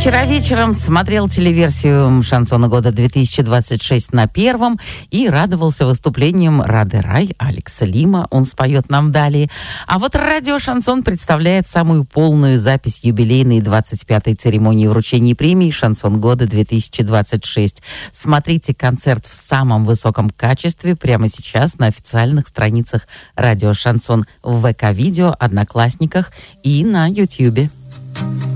Вчера вечером смотрел телеверсию «Шансона года 2026» на Первом и радовался выступлением Рады Рай Алекса Лима. Он споет нам далее. А вот радио «Шансон» представляет самую полную запись юбилейной 25-й церемонии вручения премии «Шансон года 2026». Смотрите концерт в самом высоком качестве прямо сейчас на официальных страницах радио «Шансон» в ВК-видео, Одноклассниках и на Ютьюбе.